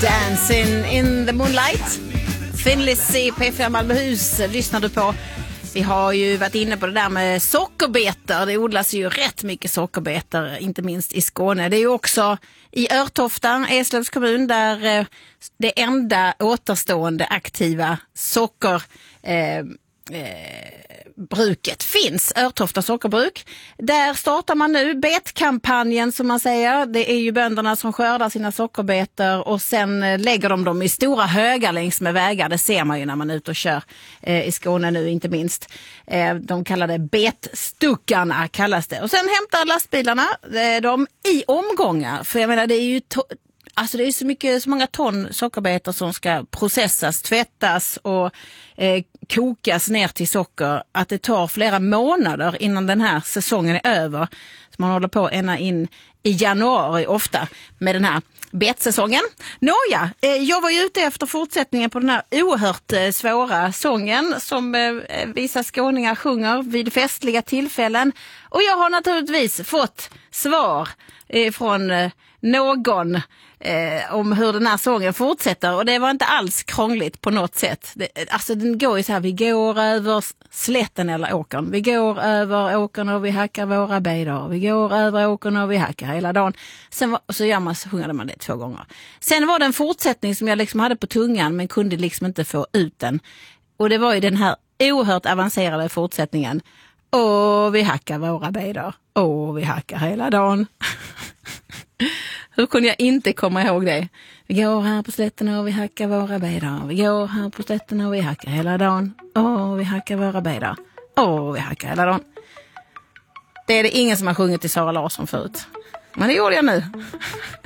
Dancing in the Moonlight. Thin Lizzy, P4 Malmöhus lyssnar du på. Vi har ju varit inne på det där med sockerbetor. Det odlas ju rätt mycket sockerbetor, inte minst i Skåne. Det är ju också i Örtofta, Eslövs kommun, där det enda återstående aktiva bruket finns, Örtofta sockerbruk. Där startar man nu betkampanjen, som man säger. Det är ju bönderna som skördar sina sockerbetor och sen lägger de dem i stora högar längs med vägar. Det ser man ju när man är ute och kör i Skåne nu, inte minst. De kallar det betstuckarna, kallas det. Och sen hämtar lastbilarna dem i omgångar. För jag menar, det är ju alltså det är så många ton sockerbetor som ska processas, tvättas och kokas ner till socker att det tar flera månader innan den här säsongen är över. Så man håller på ända in i januari ofta med den här betsäsongen. Nåja, jag var ju ute efter fortsättningen på den här oerhört svåra sången som vissa skåningar sjunger vid festliga tillfällen. Och jag har naturligtvis fått svar från någon om hur den här sången fortsätter, och det var inte alls krångligt på något sätt. Alltså den går ju så här: vi går över slätten eller åkern, vi går över åkern och vi hackar våra bejdar, vi går över åkern och vi hackar hela dagen. Sen så sjungade man det 2 gånger. Sen var det en fortsättning som jag liksom hade på tungan men kunde liksom inte få ut den, och det var ju den här oerhört avancerade fortsättningen: och vi hackar våra bejdar, och vi hackar hela dagen. Hur kunde jag inte komma ihåg det? Vi går här på slätten och vi hackar våra bejdar. Vi går här på slätten och vi hackar hela dagen. Och vi hackar våra bejdar. Och vi hackar hela dagen. Det är det ingen som har sjungit till Sara Larsson förut. Men det gjorde jag nu.